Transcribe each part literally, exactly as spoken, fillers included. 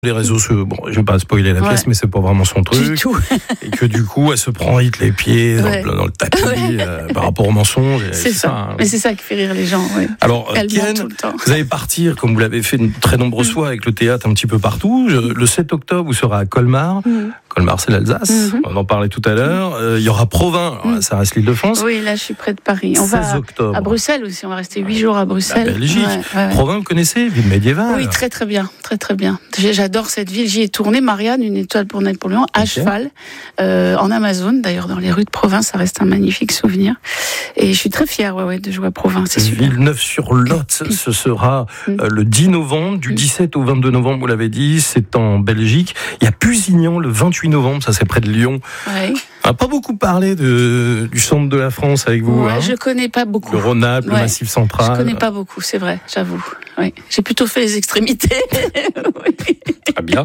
Les réseaux, se... bon, je vais pas spoiler la pièce, ouais. mais c'est pas vraiment son truc. Du tout. Et que du coup, elle se prend vite les pieds dans, ouais. le, dans le tapis ouais. euh, par rapport au mensonge. C'est, c'est ça. ça hein. Mais c'est ça qui fait rire les gens. Ouais. Alors, elle Ken, tout le temps. Vous allez partir, comme vous l'avez fait de très nombreuses fois avec le théâtre un petit peu partout. Le sept octobre, vous serez à Colmar. Mm. Colmar, c'est l'Alsace. Mm-hmm. On en parlait tout à l'heure. Euh, il y aura Provins. Alors, mm. ça reste l'Île-de-France. Oui, là, je suis près de Paris. On seize octobre. Va à Bruxelles aussi. On va rester huit jours à Bruxelles. La Belgique. Ouais, ouais. Provins, vous connaissez, ville médiévale. Oui, très très bien, très très bien. J'adore cette ville. J'y ai tourné, Marianne, une étoile pour Napoléon, à okay. cheval, euh, en Amazone, d'ailleurs dans les rues de Provins, ça reste un magnifique souvenir. Et je suis très fière ouais, ouais, de jouer à Provins, c'est super. Villeneuve-sur-Lot, ce sera euh, le dix novembre, du dix-sept au vingt-deux novembre, vous l'avez dit, c'est en Belgique. Il y a Pusignan le vingt-huit novembre, ça c'est près de Lyon. Ouais. On n'a pas beaucoup parlé de, du centre de la France avec vous. Ouais, hein. Je ne connais pas beaucoup. Le Rhône-Alpes, ouais. le Massif central. Je ne connais pas beaucoup, c'est vrai, j'avoue. Oui. J'ai plutôt fait les extrémités. oui. Très bien.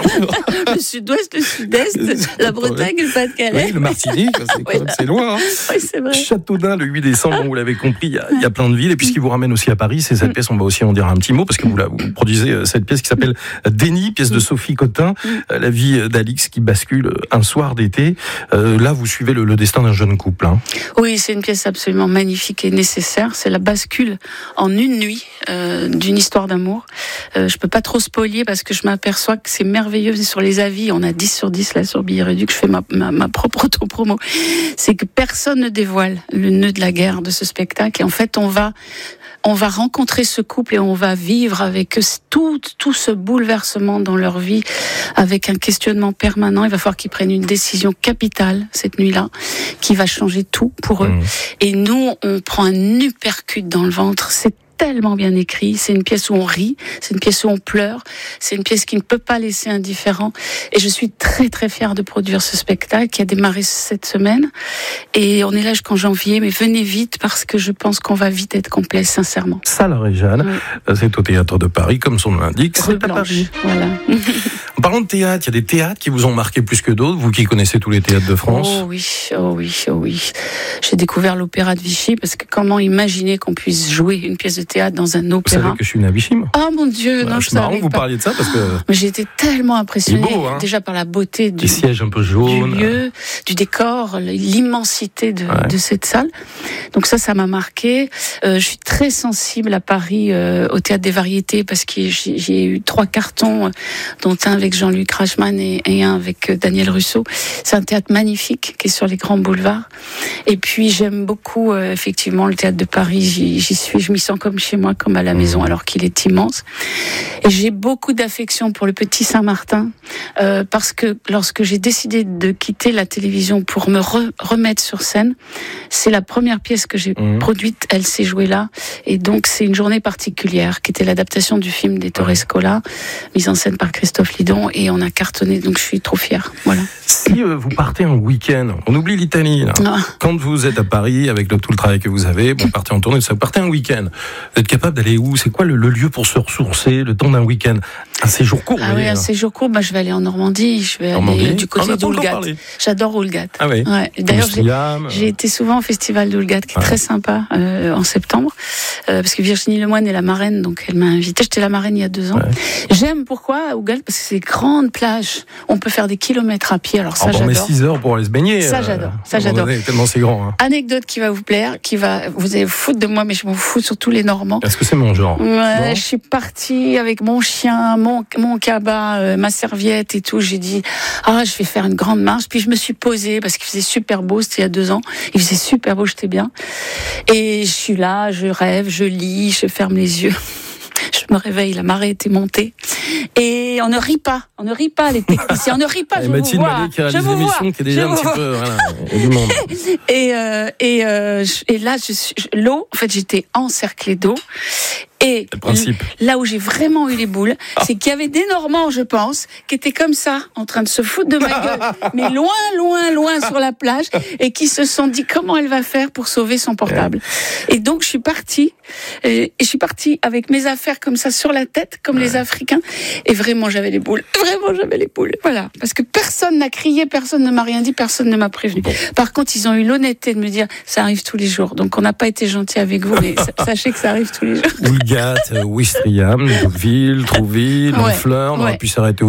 Le sud-ouest, le sud-est, la Bretagne, le Pas-de-Calais. Oui, le Martinique, c'est, oui, c'est loin. Hein. Oui, c'est vrai. Châteaudun, le huit décembre, bon, vous l'avez compris, il y, a, il y a plein de villes. Et puis ce qui vous ramène aussi à Paris, c'est cette pièce, on va aussi en dire un petit mot, parce que vous, là, vous produisez cette pièce qui s'appelle Déni, pièce de Sophie Cotin, la vie d'Alix qui bascule un soir d'été. Euh, là, vous suivez le, le destin d'un jeune couple. Hein. Oui, c'est une pièce absolument magnifique et nécessaire. C'est la bascule en une nuit euh, d'une histoire d'amour. Euh, je peux pas trop spoiler parce que je m'aperçois que c'est merveilleux. C'est sur les avis, on a dix sur dix là sur Billet Réduc. Je fais ma, ma, ma propre auto-promo. C'est que personne ne dévoile le nœud de la guerre de ce spectacle. Et en fait, on va... On va rencontrer ce couple et on va vivre avec eux tout, tout ce bouleversement dans leur vie, avec un questionnement permanent. Il va falloir qu'ils prennent une décision capitale cette nuit-là, qui va changer tout pour eux. Mmh. Et nous, on prend un uppercut dans le ventre. C'est tellement bien écrit, c'est une pièce où on rit, c'est une pièce où on pleure, c'est une pièce qui ne peut pas laisser indifférent. Et je suis très très fière de produire ce spectacle qui a démarré cette semaine. Et on est là jusqu'en janvier, mais venez vite parce que je pense qu'on va vite être complet, sincèrement. Salle Réjane, oui. C'est au Théâtre de Paris, comme son nom l'indique. Rue Blanche, à Paris. Voilà. En parlant de théâtre, il y a des théâtres qui vous ont marqué plus que d'autres, vous qui connaissez tous les théâtres de France. Oh oui, oh oui, oh oui. J'ai découvert l'Opéra de Vichy parce que comment imaginer qu'on puisse jouer une pièce de théâtre dans un opéra. Vous savez que je suis né à Vichy, moi. Oh mon Dieu, bah, non, je savais pas. C'est marrant que vous parliez de ça parce que... Mais j'ai été tellement impressionnée, beau, hein. déjà par la beauté du, les sièges un peu jaunes, du lieu, du décor, l'immensité de, ouais. de cette salle. Donc ça, ça m'a marqué. Euh, je suis très sensible à Paris, euh, au Théâtre des Variétés, parce que j'ai, j'ai eu trois cartons, euh, dont un avec Jean-Luc Reichmann et, et un avec euh, Daniel Russo. C'est un théâtre magnifique qui est sur les grands boulevards. Et puis j'aime beaucoup, euh, effectivement, le Théâtre de Paris. J'y, j'y suis, je m'y sens comme chez moi, comme à la maison, alors qu'il est immense. Et j'ai beaucoup d'affection pour le Petit Saint-Martin, euh, parce que lorsque j'ai décidé de quitter la télévision pour me re- remettre sur scène, c'est la première pièce que j'ai mmh. produite, elle s'est jouée là. Et donc c'est une journée particulière, qui était l'adaptation du film d'Ettore Scola, mise en scène par Christophe Lidon, et on a cartonné, donc je suis trop fière. Voilà. Si euh, vous partez un week-end, on oublie l'Italie, là. Ah. Quand vous êtes à Paris, avec le, tout le travail que vous avez, bon, partez en tournée, ça, vous partez un week-end, vous êtes capable d'aller où? C'est quoi le, le lieu pour se ressourcer le temps d'un week-end? Un séjour court. Ah oui, un séjour court, bah, je vais aller en Normandie, je vais Normandie. aller du côté d'Oulgat. J'adore Oulgat. Ah oui. Ouais. D'ailleurs, j'ai, j'ai été souvent au festival d'Oulgat, qui est ouais. très sympa, euh, en septembre, euh, parce que Virginie Lemoine est la marraine, donc elle m'a invitée. J'étais la marraine il y a deux ans. Ouais. J'aime pourquoi Oulgat? Parce que c'est des grandes plages. On peut faire des kilomètres à pied, alors ça, oh, j'adore. On met six heures pour aller se baigner. Ça, j'adore. Ça, j'adore. Donné, tellement c'est grand. Hein. Anecdote qui va vous plaire, qui va, vous allez vous foutre de moi, mais je m'en fous surtout les Normands. Est-ce que c'est mon genre? Ouais, bon. Je suis partie avec mon chien, mon, mon cabas, euh, ma serviette et tout. J'ai dit, ah, je vais faire une grande marche. Puis je me suis posée parce qu'il faisait super beau. C'était il y a deux ans. Il faisait super beau, j'étais bien. Et je suis là, je rêve, je lis, je ferme les yeux. Je me réveille, la marée était montée. Et on ne rit pas, on ne rit pas les techniciens, on ne rit pas, je Mathilde vous vois. Mallet qui a réalisé l'émission qui est déjà un petit peu, voilà, il y a du monde. Et, euh, et, euh, et là, je suis, l'eau, en fait, j'étais encerclée d'eau. Et là où j'ai vraiment eu les boules, ah. c'est qu'il y avait des Normands, je pense, qui étaient comme ça, en train de se foutre de ma gueule, mais loin, loin, loin sur la plage, et qui se sont dit comment elle va faire pour sauver son portable. Ouais. Et donc je suis partie, et je suis partie avec mes affaires comme ça sur la tête, comme ouais. les Africains, et vraiment j'avais les boules, vraiment j'avais les boules. Voilà, parce que personne n'a crié, personne ne m'a rien dit, personne ne m'a prévenu. Bon. Par contre, ils ont eu l'honnêteté de me dire ça arrive tous les jours. Donc on n'a pas été gentil avec vous, mais sachez que ça arrive tous les jours. Ouistreham, Ouistreham, Deauville, Trouville, Honfleur, ouais, on aurait ouais. pu s'arrêter